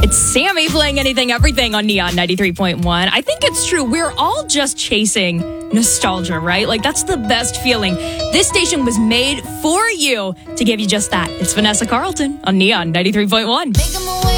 It's Sammy playing Anything Everything on Neon 93.1. I think it's true. We're all just chasing nostalgia, right? Like, that's the best feeling. This station was made for you to give you just that. It's Vanessa Carlton on Neon 93.1.